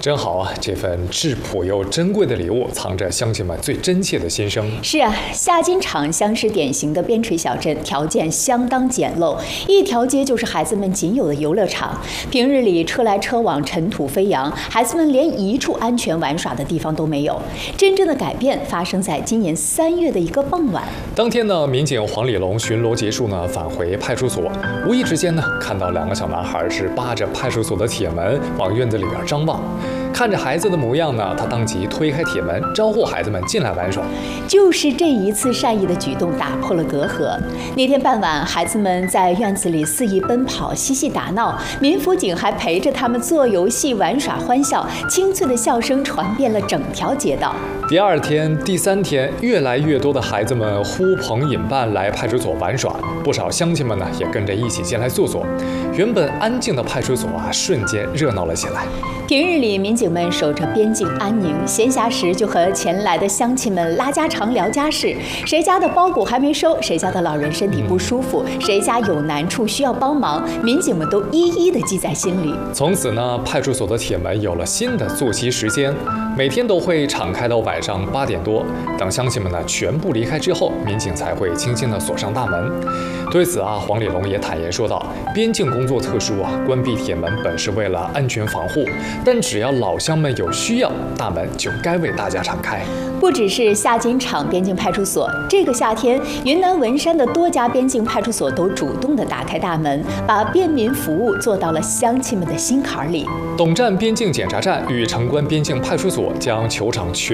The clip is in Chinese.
真好啊！这份质朴又珍贵的礼物，藏着乡亲们最真切的心声。 是啊，夏金场乡是典型的边陲小镇，条件相当简陋，一条街就是孩子们仅有的游乐场。平日里车来车往，尘土飞扬，孩子们连一处安全玩耍的地方都没有。真正的改变发生在今年3月的一个傍晚。 当天呢，民警黄礼龙巡逻结束呢，返回派出所，无意之间呢，看到2个小男孩是扒着派出所的铁门往院子里边张望。看着孩子的模样呢，他当即推开铁门，招呼孩子们进来玩耍。 就是这一次善意的举动打破了隔阂。那天傍晚，孩子们在院子里肆意奔跑、嬉戏打闹，民辅警还陪着他们做游戏、玩耍、欢笑，清脆的笑声传遍了整条街道。 第2天、第3天，越来越多的孩子们呼朋引伴来派出所玩耍，不少乡亲们呢也跟着一起进来坐坐。原本安静的派出所啊，瞬间热闹了起来。 平日里，民警们守着边境安宁，闲暇时就和前来的乡亲们拉家常、聊家事。谁家的包谷还没收，谁家的老人身体不舒服，谁家有难处需要帮忙，民警们都一一的记在心里。 从此呢，派出所的铁门有了新的作息时间，每天都会敞开到晚上8点多。等乡亲们呢全部离开之后，民警才会轻轻地锁上大门。对此啊，黄礼龙也坦言说道：“边境工作特殊啊，关闭铁门本是为了安全防护，但只要老乡们有需要，大门就该为大家敞开。” 不只是夏金场边境派出所，这个夏天，云南文山的多家边境派出所都主动地打开大门，把便民服务做到了乡亲们的心坎里。 董站边境检查站与城关边境派出所将球场全